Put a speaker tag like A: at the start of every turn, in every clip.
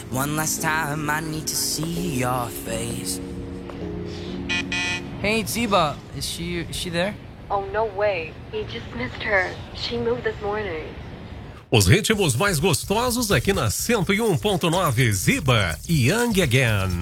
A: One last time I need to see your face.
B: Hey, Ziba, is she there?
C: Oh, no way. He just missed her. She moved this morning.
D: Os ritmos mais gostosos aqui na 101.9 Ziba, Young Again.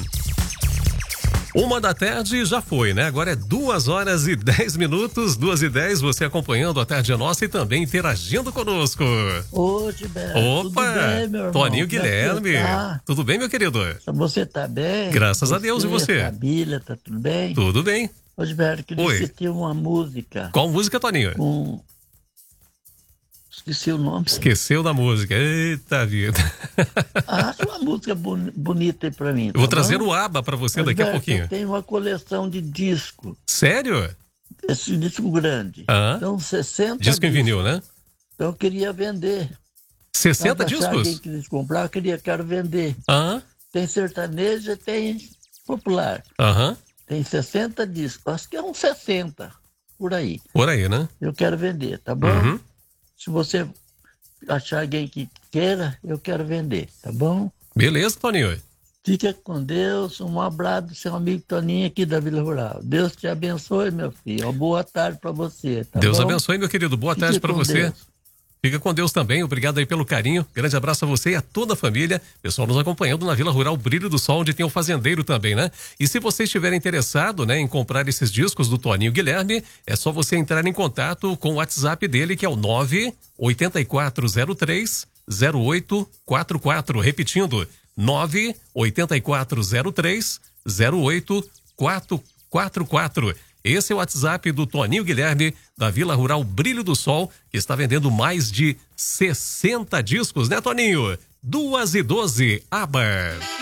D: 1h já foi, né? Agora é 2h10, 2h10, você acompanhando a Tarde Nossa e também interagindo conosco.
E: Ô, Gilberto,
D: Opa,
E: tudo bem, meu irmão?
D: Toninho Guilherme,
E: Tá?
D: tudo bem, meu querido?
E: Você tá bem?
D: Graças a Deus, e você?
E: A família, tá tudo bem?
D: Tudo bem.
E: Ô, Gilberto, queria
D: Oi.
E: assistir uma música.
D: Qual música, Toninho?
E: Esqueci o nome.
D: Esqueceu da música, eita vida.
E: Acha uma música bonita aí pra mim.
D: Eu vou trazer o ABBA pra você daqui a pouquinho.
E: Eu tenho uma coleção de disco.
D: Sério?
E: Esse disco grande. Então, 60
D: disco em vinil, né?
E: Então, eu queria vender.
D: 60
E: discos?
D: discos?
E: Quem quis comprar, quero vender.
D: Aham.
E: Tem sertanejo e tem popular.
D: Aham.
E: Tem 60 discos. Acho que é uns 60, por aí.
D: Por aí, né?
E: Eu quero vender, tá bom?
D: Uhum.
E: Se você achar alguém que queira, eu quero vender, tá bom?
D: Beleza, Toninho.
E: Fica com Deus. Um abraço do seu amigo Toninho aqui da Vila Rural. Deus te abençoe, meu filho. Uma boa tarde para você, tá
D: Deus
E: bom?
D: abençoe, meu querido. Boa tarde para você.
E: Deus.
D: Fica com Deus também. Obrigado aí pelo carinho. Grande abraço a você e a toda a família. Pessoal nos acompanhando na Vila Rural Brilho do Sol, onde tem o fazendeiro também, né? E se você estiver interessado, né, em comprar esses discos do Toninho Guilherme, é só você entrar em contato com o WhatsApp dele, que é o 98403-0844. Repetindo, 98403-0844. Esse é o WhatsApp do Toninho Guilherme, da Vila Rural Brilho do Sol, que está vendendo mais de 60 discos, né, Toninho? 2h12, ABBA.